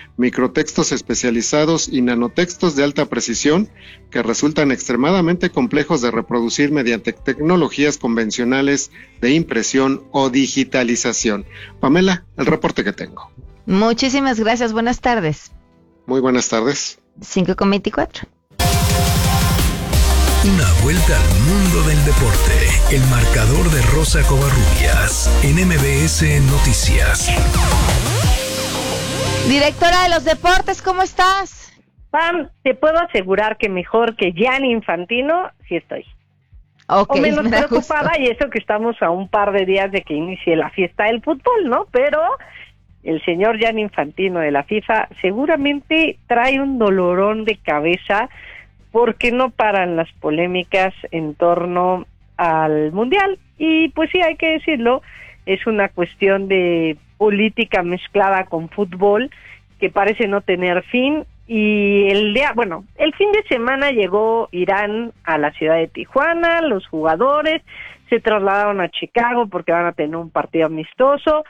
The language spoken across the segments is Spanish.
microtextos especializados y nanotextos de alta precisión que resultan extremadamente complejos de reproducir mediante tecnologías convencionales de impresión o digitalización. Pamela, el reporte que tengo. Muchísimas gracias, buenas tardes. Muy buenas tardes. 5:24. Una vuelta al mundo del deporte. El marcador de Rosa Covarrubias en MBS Noticias. Directora de los deportes, ¿cómo estás? Pam, te puedo asegurar que mejor que Gianni Infantino, sí estoy. Okay, o menos preocupada, y eso que estamos a un par de días de que inicie la fiesta del fútbol, ¿no? Pero el señor Gianni Infantino de la FIFA seguramente trae un dolorón de cabeza porque no paran las polémicas en torno al Mundial. Y pues sí, hay que decirlo, es una cuestión de política mezclada con fútbol que parece no tener fin. Y el fin de semana llegó Irán a la ciudad de Tijuana, los jugadores se trasladaron a Chicago porque van a tener un partido amistoso.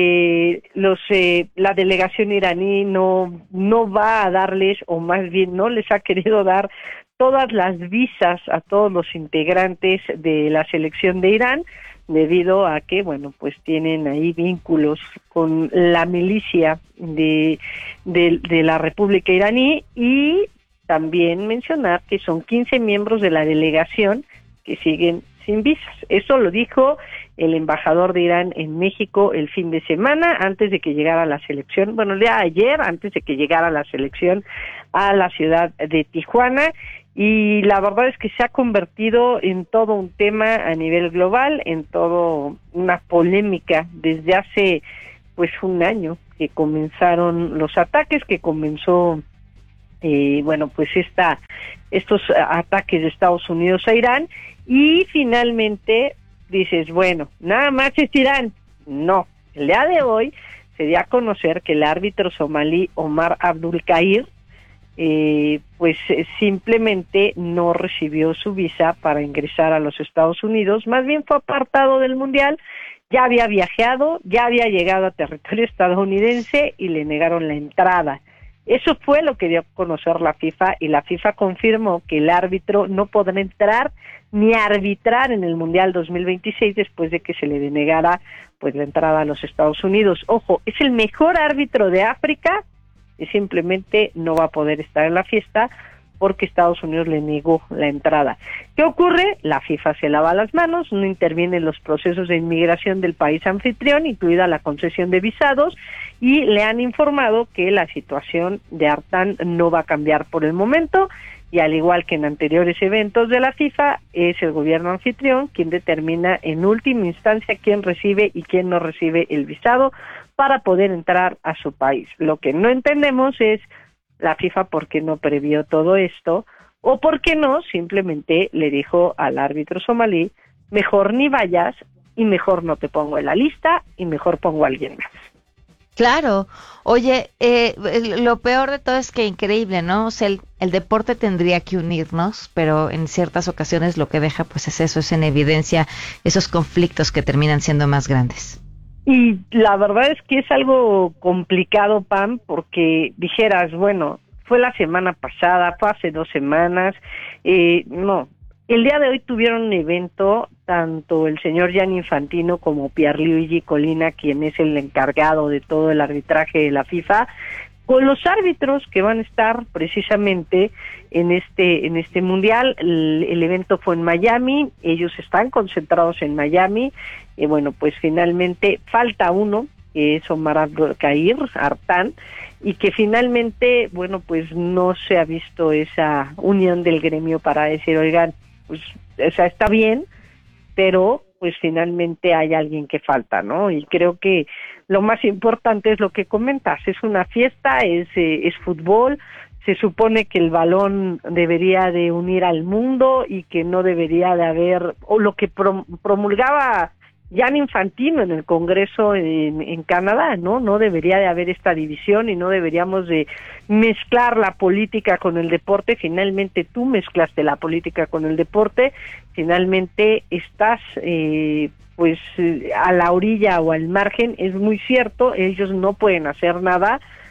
La delegación iraní no va a darles, o más bien no les ha querido dar todas las visas a todos los integrantes de la selección de Irán, debido a que, pues tienen ahí vínculos con la milicia de la República Iraní. Y también mencionar que son 15 miembros de la delegación que siguen sin visas. Eso lo dijo el embajador de Irán en México el fin de semana, antes de que llegara la selección, el día de ayer, antes de que llegara la selección a la ciudad de Tijuana. Y la verdad es que se ha convertido en todo un tema a nivel global, en todo una polémica desde hace un año que comenzaron los ataques, que comenzó estos ataques de Estados Unidos a Irán. Y finalmente dices, nada más es Irán. No, el día de hoy se dio a conocer que el árbitro somalí Omar Abdul Kair simplemente no recibió su visa para ingresar a los Estados Unidos, más bien fue apartado del Mundial. Ya había viajado, ya había llegado a territorio estadounidense y le negaron la entrada. Eso fue lo que dio a conocer la FIFA, y la FIFA confirmó que el árbitro no podrá entrar ni arbitrar en el Mundial 2026 después de que se le denegara la entrada a los Estados Unidos. Ojo, es el mejor árbitro de África y simplemente no va a poder estar en la fiesta porque Estados Unidos le negó la entrada. ¿Qué ocurre? La FIFA se lava las manos, no interviene en los procesos de inmigración del país anfitrión, incluida la concesión de visados, y le han informado que la situación de Artan no va a cambiar por el momento, y al igual que en anteriores eventos de la FIFA, es el gobierno anfitrión quien determina en última instancia quién recibe y quién no recibe el visado para poder entrar a su país. Lo que no entendemos es la FIFA por qué no previó todo esto, o por qué no simplemente le dijo al árbitro somalí, mejor ni vayas y mejor no te pongo en la lista y mejor pongo a alguien más. Claro. Oye, lo peor de todo es que increíble, ¿no? O sea, el deporte tendría que unirnos, pero en ciertas ocasiones lo que deja es eso, es en evidencia esos conflictos que terminan siendo más grandes. Y la verdad es que es algo complicado, Pam, porque dijeras, fue la semana pasada, fue hace 2 semanas, no. El día de hoy tuvieron un evento, tanto el señor Gianni Infantino como Pierluigi Collina, quien es el encargado de todo el arbitraje de la FIFA, con los árbitros que van a estar precisamente en este mundial. El evento fue en Miami, ellos están concentrados en Miami, y finalmente falta uno, que es Omar Abdul Kair Artan, y que finalmente, no se ha visto esa unión del gremio para decir, oigan, está bien, pero finalmente hay alguien que falta, ¿no? Y creo que lo más importante es lo que comentas, es una fiesta, es fútbol, se supone que el balón debería de unir al mundo y que no debería de haber, o lo que promulgaba Gianni Infantino en el Congreso en Canadá, no debería de haber esta división y no deberíamos de mezclar la política con el deporte. Finalmente tú mezclaste la política con el deporte, finalmente estás a la orilla o al margen. Es muy cierto, ellos no pueden hacer nada,